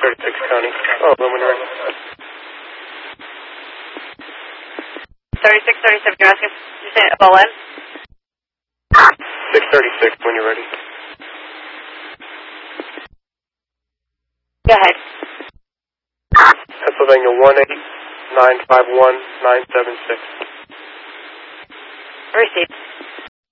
636 County. Oh, when you're ready. 3637, you're asking, you say about when? 636 when you're ready. Go ahead. Pennsylvania 18951-976. Received.